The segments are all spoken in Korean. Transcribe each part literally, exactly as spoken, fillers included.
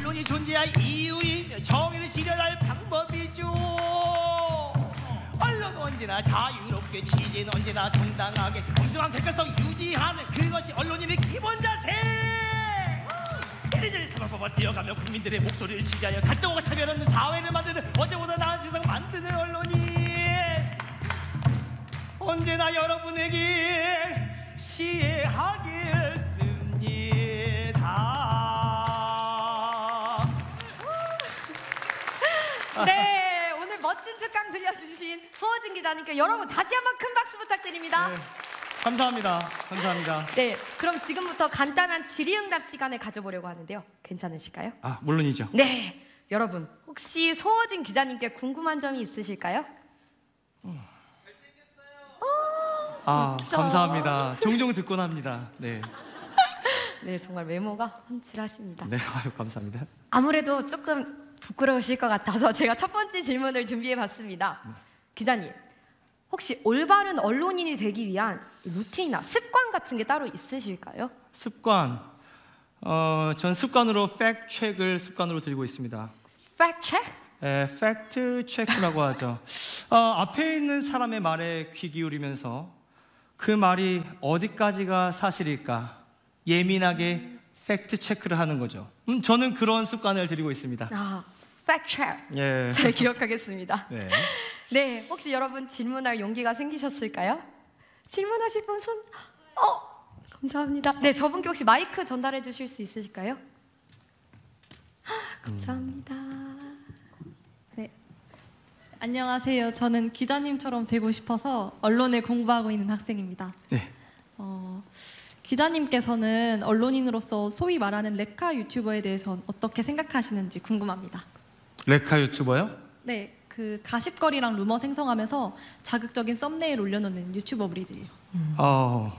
언론이 존재할 이유이며 정의를 실현할 방법이죠. 언론은 언제나 자유롭게, 취재는 언제나 정당하게 공정한 객관성 유지하는 그것이 언론인의 기본 자세. 이리저리 사법법을 뛰어가며 국민들의 목소리를 취재하여 갈등과 차별 없는 사회를 만드는, 어제보다 나은 세상을 만드는 언론인, 언제나 여러분에게 시해하겠습니다. 네, 오늘 멋진 특강 들려주신 소호진 기자님께 여러분 다시 한번 큰 박수 부탁드립니다. 네, 감사합니다. 감사합니다. 네, 그럼 지금부터 간단한 질의응답 시간을 가져보려고 하는데요. 괜찮으실까요? 아, 물론이죠. 네, 여러분 혹시 소호진 기자님께 궁금한 점이 있으실까요? 아, 그쵸? 감사합니다. 종종 듣곤 합니다. 네, 네, 정말 외모가 훤칠하십니다. 네, 아유, 감사합니다. 아무래도 조금 부끄러우실 것 같아서 제가 첫 번째 질문을 준비해봤습니다. 네. 기자님, 혹시 올바른 언론인이 되기 위한 루틴이나 습관 같은 게 따로 있으실까요? 습관, 어, 전 습관으로 팩트 체크를 습관으로 들고 있습니다. 팩트 체크? 에, 팩트 체크라고 하죠. 어, 앞에 있는 사람의 말에 귀 기울이면서 그 말이 어디까지가 사실일까 예민하게 팩트 체크를 하는 거죠. 음, 저는 그런 습관을 들이고 있습니다. 아, 팩트 체크. 예. 잘 기억하겠습니다. 네. 네, 혹시 여러분 질문할 용기가 생기셨을까요? 질문하실 분 손. 어, 감사합니다. 네, 저분께 혹시 마이크 전달해 주실 수 있으실까요? 감사합니다. 네. 안녕하세요. 저는 기자님처럼 되고 싶어서 언론을 공부하고 있는 학생입니다. 네. 어, 기자님께서는 언론인으로서 소위 말하는 레카 유튜버에 대해서 어떻게 생각하시는지 궁금합니다. 레카 유튜버요? 네, 그 가십거리랑 루머 생성하면서 자극적인 썸네일 올려놓는 유튜버 무리들이요. 음. 어,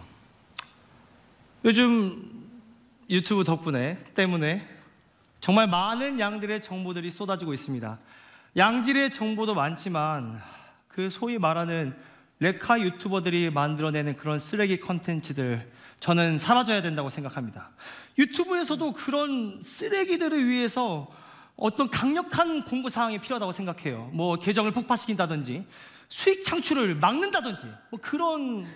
요즘 유튜브 덕분에 때문에 정말 많은 양들의 정보들이 쏟아지고 있습니다. 양질의 정보도 많지만 그 소위 말하는 레카 유튜버들이 만들어내는 그런 쓰레기 컨텐츠들, 저는 사라져야 된다고 생각합니다. 유튜브에서도 그런 쓰레기들을 위해서 어떤 강력한 공고 사항이 필요하다고 생각해요. 뭐 계정을 폭파시킨다든지 수익 창출을 막는다든지 뭐 그런.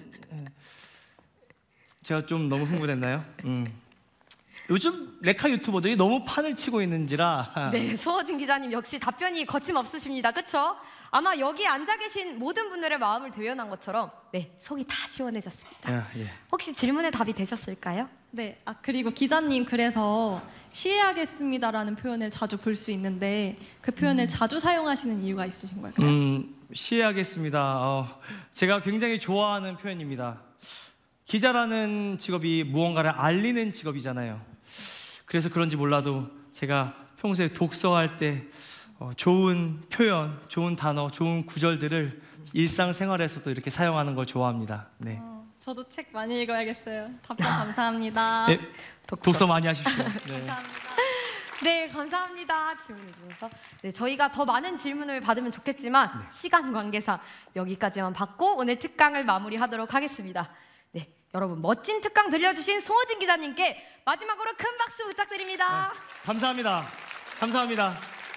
제가 좀 너무 흥분했나요? 음. 요즘 레카 유튜버들이 너무 판을 치고 있는지라. 네, 소호진 기자님 역시 답변이 거침없으십니다. 그렇죠? 아마 여기 앉아 계신 모든 분들의 마음을 대변한 것처럼 네, 속이 다 시원해졌습니다. 아, 예. 혹시 질문에 답이 되셨을까요? 네, 아 그리고 기자님 그래서 시해하겠습니다라는 표현을 자주 볼 수 있는데 그 표현을 음. 자주 사용하시는 이유가 있으신 걸까요? 음, 시해하겠습니다. 어, 제가 굉장히 좋아하는 표현입니다. 기자라는 직업이 무언가를 알리는 직업이잖아요. 그래서 그런지 몰라도 제가 평소에 독서할 때 어, 좋은 표현, 좋은 단어, 좋은 구절들을 일상생활에서도 이렇게 사용하는 걸 좋아합니다. 네. 어, 저도 책 많이 읽어야겠어요. 답변 감사합니다. 네, 독서. 독서 많이 하십시오. 네. 감사합니다. 네, 감사합니다. 질문해 주셔서. 네, 저희가 더 많은 질문을 받으면 좋겠지만 네. 시간 관계상 여기까지만 받고 오늘 특강을 마무리하도록 하겠습니다. 네, 여러분 멋진 특강 들려주신 소호진 기자님께 마지막으로 큰 박수 부탁드립니다. 네, 감사합니다. 감사합니다.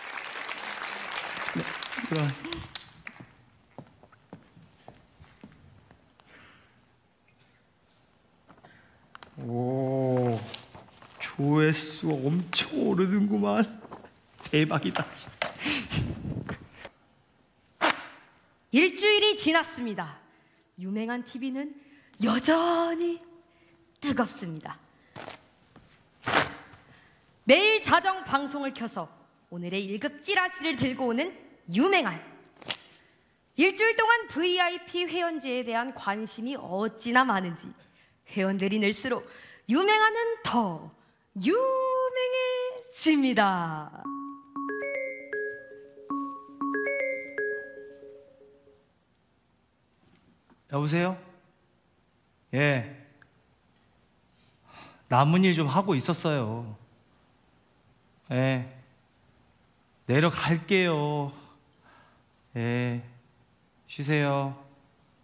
네, 그럼. 오, 조회수 엄청 오르는구만. 대박이다. 일주일이 지났습니다. 유명한 티비는 여전히 뜨겁습니다. 매일 자정 방송을 켜서 오늘의 일 급 찌라시를 들고 오는 유맹한. 일주일 동안 브이아이피 회원제에 대한 관심이 어찌나 많은지 회원들이 늘수록 유맹한은 더 유맹해집니다. 여보세요? 예. 남은 일 좀 하고 있었어요. 예. 내려갈게요. 예. 쉬세요.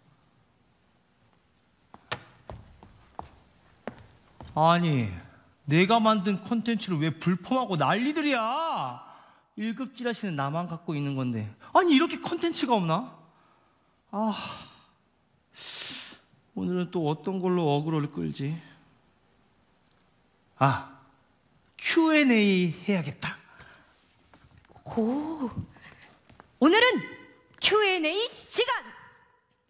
아니, 내가 만든 콘텐츠를 왜 불펌하고 난리들이야. 일 급 찌라시는 나만 갖고 있는 건데. 아니 이렇게 콘텐츠가 없나? 아, 오늘은 또 어떤 걸로 어그로를 끌지? 아, 큐 앤 에이 해야겠다. 오, 오늘은 큐 앤 에이 시간.